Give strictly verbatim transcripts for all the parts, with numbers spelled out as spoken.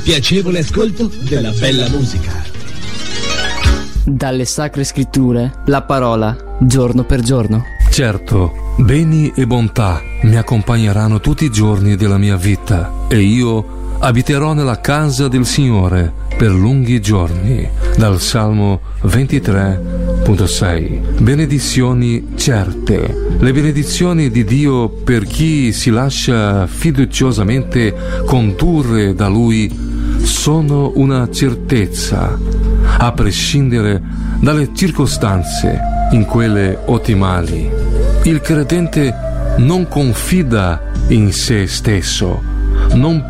Piacevole ascolto della bella musica. Dalle Sacre Scritture, la parola, giorno per giorno. Certo, beni e bontà mi accompagneranno tutti i giorni della mia vita e io abiterò nella casa del Signore per lunghi giorni. Dal Salmo ventitré sei. Benedizioni certe. Le benedizioni di Dio per chi si lascia fiduciosamente condurre da Lui sono una certezza, a prescindere dalle circostanze, in quelle ottimali. Il credente non confida in se stesso, non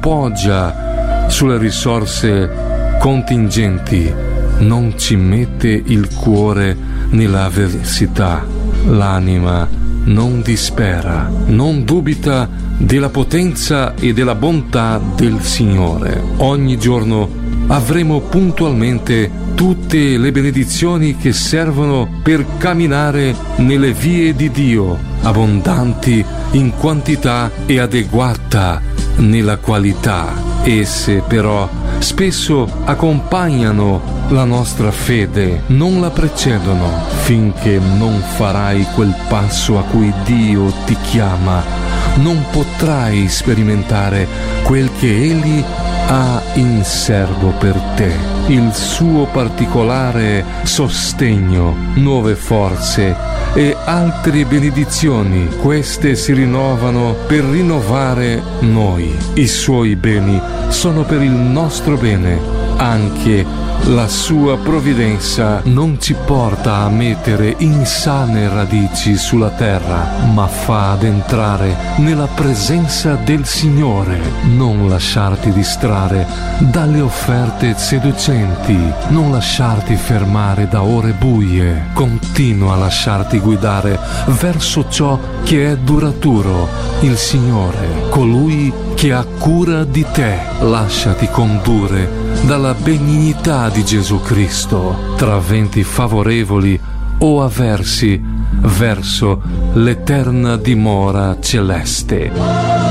poggia sulle risorse contingenti, non ci mette il cuore nell'avversità, l'anima non dispera, non dubita della potenza e della bontà del Signore. Ogni giorno avremo puntualmente tutte le benedizioni che servono per camminare nelle vie di Dio, abbondanti in quantità e adeguata nella qualità. Esse però spesso accompagnano la nostra fede, non la precedono, finché non farai quel passo a cui Dio ti chiama. Non potrai sperimentare quel che Egli ha in serbo per te, il suo particolare sostegno, nuove forze e altre benedizioni. Queste si rinnovano per rinnovare noi. I suoi beni sono per il nostro bene. Anche la sua provvidenza non ci porta a mettere insane radici sulla terra, ma fa ad entrare nella presenza del Signore. Non lasciarti distrarre dalle offerte seducenti, non lasciarti fermare da ore buie. Continua a lasciarti guidare verso ciò che è duraturo, il Signore, colui che ha cura di te. Lasciati condurre dalla benignità di Gesù Cristo, tra venti favorevoli o avversi, verso l'eterna dimora celeste.